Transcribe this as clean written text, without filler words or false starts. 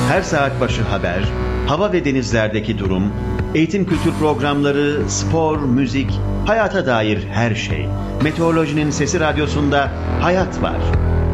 Her saat başı haber, hava ve denizlerdeki durum, eğitim kültür programları, spor, müzik, hayata dair her şey. Meteorolojinin Sesi Radyosu'nda hayat var.